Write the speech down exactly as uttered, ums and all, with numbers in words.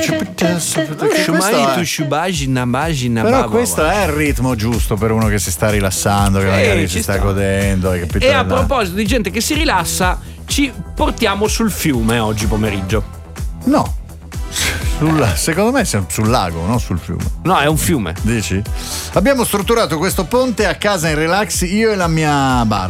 Shumai tu shubagina magina. Però questo è il ritmo giusto per uno che si sta rilassando, che magari si sta godendo, hai capito? E a proposito di gente che si rilassa, ci portiamo sul fiume oggi pomeriggio. No. Sul, secondo me siamo sul lago, non sul fiume. No, è un fiume. Dici? Abbiamo strutturato questo ponte a casa in relax, io e la mia Barbara.